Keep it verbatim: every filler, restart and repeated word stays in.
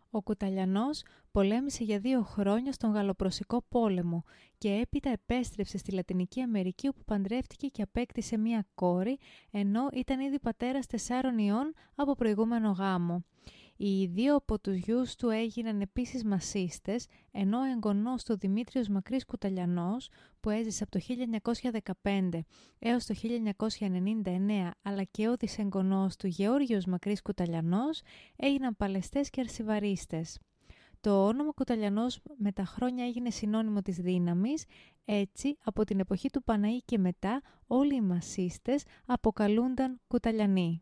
Ο Κουταλιανός πολέμησε για δύο χρόνια στον Γαλλοπρωσικό πόλεμο και έπειτα επέστρεψε στη Λατινική Αμερική, όπου παντρεύτηκε και απέκτησε μία κόρη, ενώ ήταν ήδη πατέρας τεσσάρων ιών από προηγούμενο γάμο. Οι δύο από τους γιους του έγιναν επίσης μασίστες, ενώ ο εγγονός του Δημήτριος Μακρύς Κουταλιανός, που έζησε από το χίλια εννιακόσια δεκαπέντε έως το χίλια εννιακόσια ενενήντα εννέα, αλλά και ο δυσεγγονός του Γεώργιος Μακρύς Κουταλιανός, έγιναν παλαιστές και αρσιβαρίστες. Το όνομα Κουταλιανός με τα χρόνια έγινε συνώνυμο της δύναμης, έτσι από την εποχή του Παναή και μετά όλοι οι μασίστες αποκαλούνταν Κουταλιανοί.